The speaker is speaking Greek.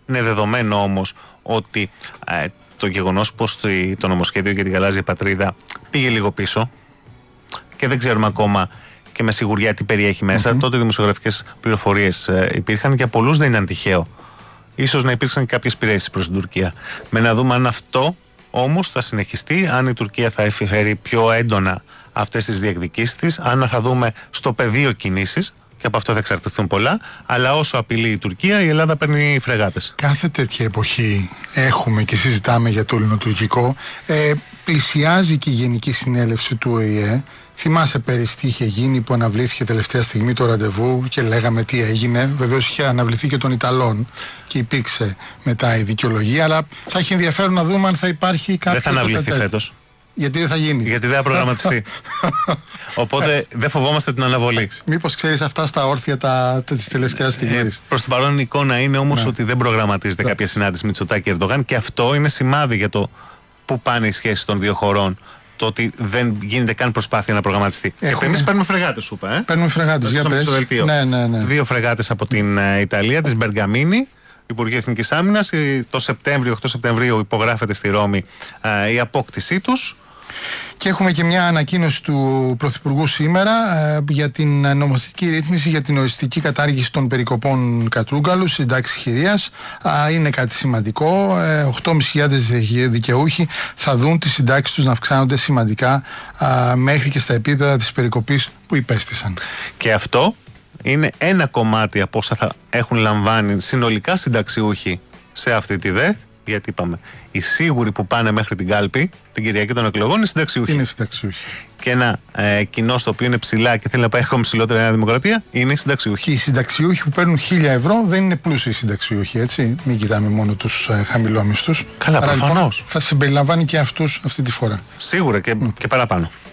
Είναι δεδομένο όμως ότι το γεγονός πως το νομοσχέδιο για την γαλάζια πατρίδα πήγε λίγο πίσω και δεν ξέρουμε ακόμα και με σιγουριά τι περιέχει μέσα. Τότε δημοσιογραφικές πληροφορίες υπήρχαν, για πολλούς δεν ήταν τυχαίο. Ίσως να υπήρξαν και κάποιες πιέσεις προς την Τουρκία. Με να δούμε αν αυτό όμως θα συνεχιστεί, αν η Τουρκία θα εφηφέρει πιο έντονα αυτές τις διεκδικήσεις της, αν θα δούμε στο πεδίο κινήσεις, και από αυτό θα εξαρτηθούν πολλά, αλλά όσο απειλεί η Τουρκία, η Ελλάδα παίρνει φρεγάτες. Κάθε τέτοια εποχή έχουμε και συζητάμε για το ελληνοτουρκικό. Πλησιάζει και η Γενική Συνέλευση του ΟΗΕ. Θυμάσαι πέρυσι τι είχε γίνει που αναβλήθηκε τελευταία στιγμή το ραντεβού και λέγαμε τι έγινε. Βεβαίως είχε αναβληθεί και των Ιταλών και υπήρξε μετά η δικαιολογία, αλλά θα έχει ενδιαφέρον να δούμε αν θα υπάρχει κάποιο. Δεν θα αναβληθεί φέτος. Γιατί δεν θα γίνει. Γιατί δεν θα προγραμματιστεί. Οπότε δεν φοβόμαστε την αναβολή. Μήπως ξέρεις αυτά στα όρθια της τελευταίας στιγμής. Προς την παρόν η εικόνα είναι όμως ότι δεν προγραμματίζεται κάποια συνάντηση Μητσοτάκη Ερντογάν, και αυτό είναι σημάδι για το πού πάνε οι σχέσεις των δύο χωρών. Το ότι δεν γίνεται καν προσπάθεια να προγραμματιστεί. Εμείς παίρνουμε φρεγάτες, σου είπα. Παίρνουμε φρεγάτες, για πες. Ναι. 2 φρεγάτες από την Ιταλία, της Μπεργαμίνη, Υπουργείο Εθνικής Άμυνας. Το Σεπτέμβριο, 8 Σεπτεμβρίου, υπογράφεται στη Ρώμη η απόκτησή τους. Και έχουμε και μια ανακοίνωση του Πρωθυπουργού σήμερα για την νομοθετική ρύθμιση για την οριστική κατάργηση των περικοπών κατρούγκαλου στην τάξη χειρίας. Είναι κάτι σημαντικό. 8.500 δικαιούχοι θα δουν τις συντάξεις τους να αυξάνονται σημαντικά μέχρι και στα επίπεδα της περικοπής που υπέστησαν. Και αυτό είναι ένα κομμάτι από όσα θα έχουν λαμβάνει συνολικά συνταξιούχοι σε αυτή τη ΔΕΘ. Γιατί είπαμε, οι σίγουροι που πάνε μέχρι την κάλπη την Κυριακή των εκλογών είναι συνταξιούχοι. Και ένα κοινό στο οποίο είναι ψηλά και θέλει να πάει ακόμα ψηλότερα η Νέα Δημοκρατία είναι οι συνταξιούχοι. Και οι συνταξιούχοι που παίρνουν 1.000 ευρώ δεν είναι πλούσιοι συνταξιούχοι, έτσι. Μην κοιτάμε μόνο τους χαμηλόμισθους. Καλά, προφανώς. Λοιπόν, θα συμπεριλαμβάνει και αυτούς αυτή τη φορά. Σίγουρα και παραπάνω.